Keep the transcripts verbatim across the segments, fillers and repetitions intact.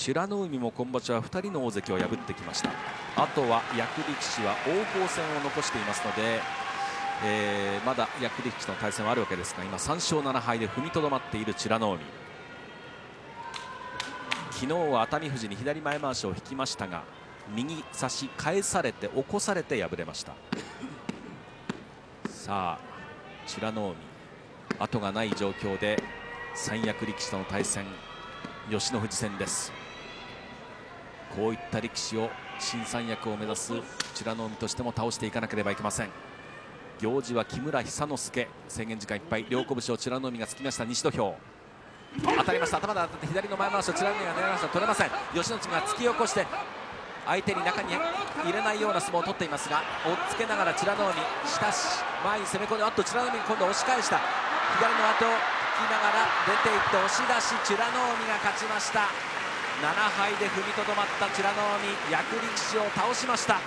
美ノ海も今場所はふたりの大関を破ってきました。あとは役力士は王鵬戦を残していますので、えー、まだ役力士との対戦はあるわけですが、今さんしょうななはいで踏みとどまっている美ノ海。昨日は熱海富士に左前まわしを引きましたが、右差し返されて起こされて敗れました。さあ美ノ海、後がない状況で三役力士との対戦、吉野富士戦です。こういった力士を新三役を目指す美ノ海としても倒していかなければいけません。行司は木村寿之介。制限時間いっぱい、両拳を美ノ海がつきました。西土俵当たりました。頭で当たって左の前回しを美ノ海が狙いました。取れません。吉野富士が突き起こして相手に中に入れないような相撲を取っていますが、追っつけながら美ノ海下し前に攻め込んで、あっと美ノ海今度押し返した。左の後を引きながら出ていって押し出し、美ノ海が勝ちました。ななはいで踏みとどまった美ノ海、役力士を倒しました。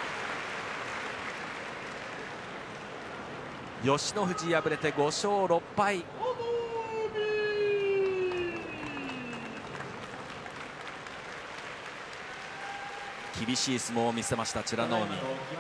吉野富士敗れてごしょうろっぱい。厳しい相撲を見せました美ノ海。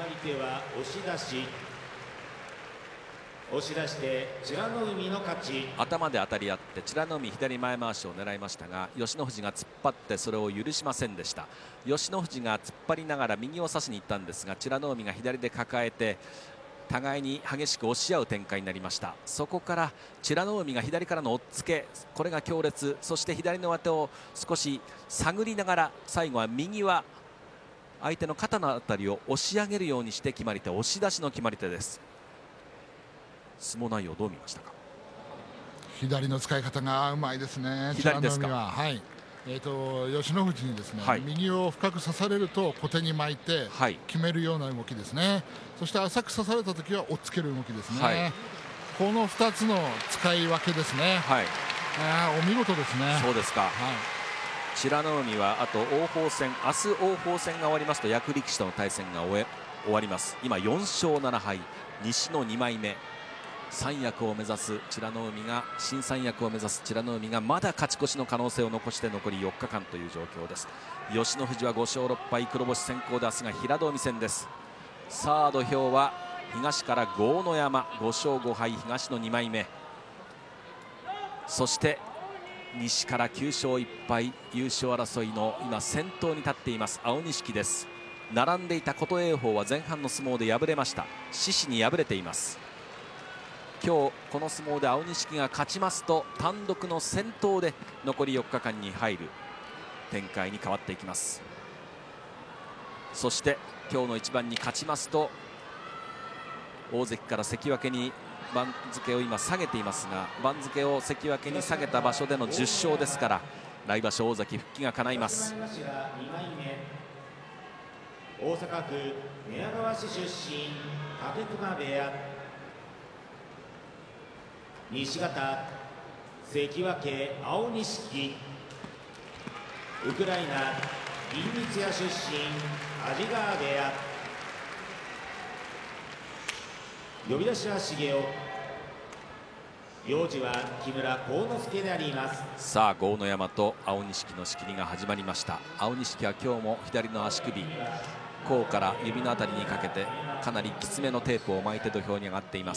押し出して美ノ海の勝ち。 頭で当たり合って美ノ海左前回しを狙いましたが、吉野富士が突っ張ってそれを許しませんでした。吉野富士が突っ張りながら右を差しに行ったんですが、美ノ海が左で抱えて互いに激しく押し合う展開になりました。そこから美ノ海が左からの押っつけ、これが強烈。そして左の上手を少し探りながら、最後は右は相手の肩のあたりを押し上げるようにして決まり手、押し出しの決まり手です。相撲内容どう見ましたか？ 左の使い方がうまいですね。 左ですか？ は、はい、えーと吉野富士にですね、 はい、 右を深く刺されると小手に巻いて決めるような動きですね、はい、そして浅く刺された時は押っつける動きですね、はい、このふたつの使い分けですね、はい、あお見事ですね。 そうですか、はい、美ノ海はあと王鵬戦、明日王鵬戦が終わりますと役力士との対戦が終え終わります。今よんしょうななはい、西のにまいめ、三役を目指す美ノ海が、新三役を目指す美ノ海がまだ勝ち越しの可能性を残して残りよっかかんという状況です。吉野富士はごしょうろっぱい、黒星先行で明日が平戸海戦です。さあ土俵は東から豪ノ山ごしょうごはい、東のにまいめ、そして西からきゅうしょういっぱい、優勝争いの今先頭に立っています青錦です。並んでいた琴恵光は前半の相撲で敗れました。獅司に敗れています。今日この相撲で青錦が勝ちますと単独の先頭で残りよっかかんに入る展開に変わっていきます。そして今日の一番に勝ちますと大関から関脇に番付を今下げていますが、番付を関脇に下げた場所でのじゅっしょうですから、来場所大関復帰が叶います。 大阪府寝屋川市出身、武隈部屋。西方関脇青錦。ウクライナ銀光屋出身、安治川部屋。呼び出しは茂雄。行司は木村晃之助であります。 さあ豪ノ山と青錦の仕切りが始まりました。青錦は今日も左の足首甲から指のあたりにかけてかなりきつめのテープを巻いて土俵に上がっています。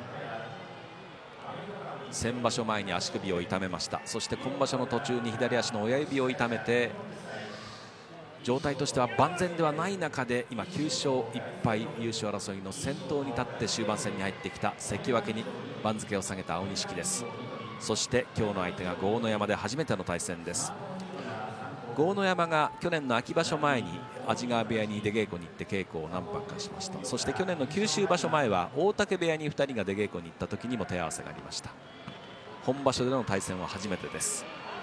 先場所前に足首を痛めました。そして今場所の途中に左足の親指を痛めて、状態としては万全ではない中で今きゅうしょういっぱい、優勝争いの先頭に立って終盤戦に入ってきた関脇に番付を下げた青錦です。そして今日の相手が豪ノ山で初めての対戦です。豪ノ山が去年の秋場所前に安治川部屋に出稽古に行って稽古を何番かしました。そして去年の九州場所前は大嶽部屋にふたりが出稽古に行った時にも手合わせがありました。本場所での対戦は初めてです。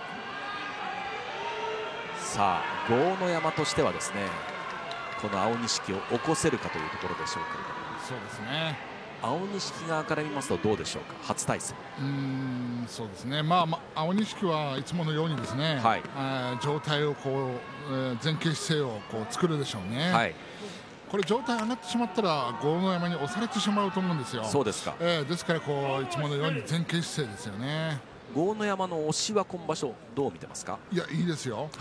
さあ豪ノ山としてはですね、この青錦を起こせるかというところでしょうけれども。 そうですね、 青錦側から見ますとどうでしょうか、初対戦。 うーんそうですね、まあ、まあ、青錦はいつものようにですね、はい、えー、状態をこう、えー、前傾姿勢をこう作るでしょうね、はい、これ状態上がってしまったら豪ノ山に押されてしまうと思うんですよ。 そうですか、 えー、ですからこういつものように前傾姿勢ですよね。 豪ノ山の押しは今場所どう見てますか？ いやいいですよ、